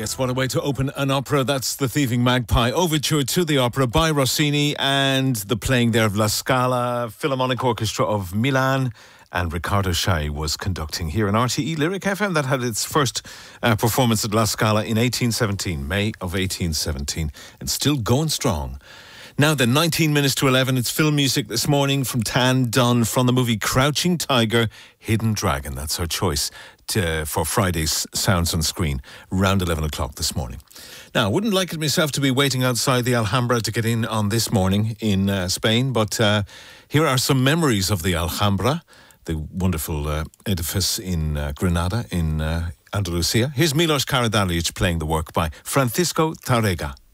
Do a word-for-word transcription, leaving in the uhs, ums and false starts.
Yes, what a way to open an opera. That's the Thieving Magpie Overture to the Opera by Rossini, and the playing there of La Scala Philharmonic Orchestra of Milan. And Riccardo Schai was conducting here in R T E Lyric F M. That had its first uh, performance at La Scala in eighteen seventeen, May of eighteen seventeen, and still going strong. Now then, nineteen minutes to eleven, it's film music this morning from Tan Dunn from the movie Crouching Tiger, Hidden Dragon. That's our choice to, for Friday's Sounds on Screen, around eleven o'clock this morning. Now, I wouldn't like it myself to be waiting outside the Alhambra to get in on this morning in uh, Spain, but uh, here are some memories of the Alhambra, the wonderful uh, edifice in uh, Granada, in uh, Andalusia. Here's Milos Karadzic playing the work by Francisco Tárrega.